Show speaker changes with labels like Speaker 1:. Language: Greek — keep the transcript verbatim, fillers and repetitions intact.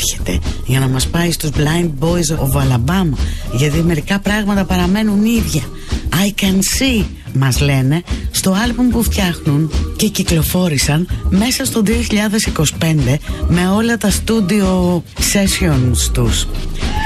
Speaker 1: έρχεται για να μας πάει στους Blind Boys of Alabama, γιατί μερικά πράγματα παραμένουν ίδια. I can see, μας λένε, στο άλμπουμ που φτιάχνουν και κυκλοφόρησαν μέσα στο δύο χιλιάδες είκοσι πέντε με όλα τα studio sessions τους.